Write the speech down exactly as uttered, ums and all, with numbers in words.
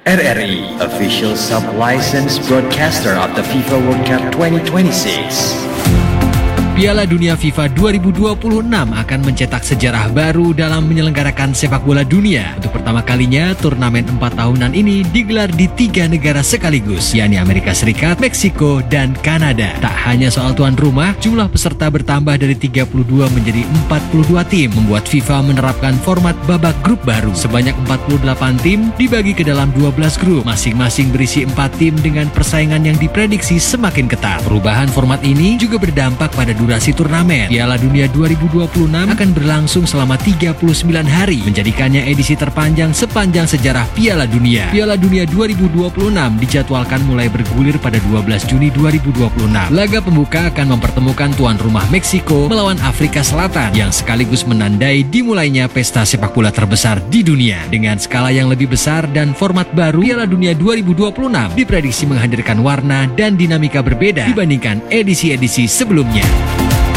R R I, official sub-licensed broadcaster of the FIFA World Cup twenty twenty-six. Piala Dunia FIFA dua ribu dua puluh enam akan mencetak sejarah baru dalam menyelenggarakan sepak bola dunia. Untuk pertama kalinya, turnamen empat tahunan ini digelar di tiga negara sekaligus, yakni Amerika Serikat, Meksiko, dan Kanada. Tak hanya soal tuan rumah, jumlah peserta bertambah dari tiga puluh dua menjadi empat puluh dua tim, membuat FIFA menerapkan format babak grup baru. Sebanyak empat puluh delapan tim dibagi ke dalam dua belas grup, masing-masing berisi empat tim dengan persaingan yang diprediksi semakin ketat. Perubahan format ini juga berdampak pada durasi turnamen. Piala Dunia dua ribu dua puluh enam akan berlangsung selama tiga puluh sembilan hari, menjadikannya edisi terpanjang sepanjang sejarah Piala Dunia. Piala Dunia dua ribu dua puluh enam dijadwalkan mulai bergulir pada dua belas Juni dua ribu dua puluh enam. Laga pembuka akan mempertemukan tuan rumah Meksiko melawan Afrika Selatan, yang sekaligus menandai dimulainya pesta sepak bola terbesar di dunia. Dengan skala yang lebih besar dan format baru, Piala Dunia dua ribu dua puluh enam diprediksi menghadirkan warna dan dinamika berbeda dibandingkan edisi-edisi sebelumnya.